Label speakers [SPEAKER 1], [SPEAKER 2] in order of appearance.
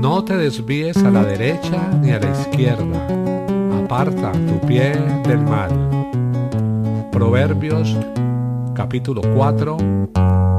[SPEAKER 1] No te desvíes a la derecha ni a la izquierda. Aparta tu pie del mal. Proverbios capítulo 4,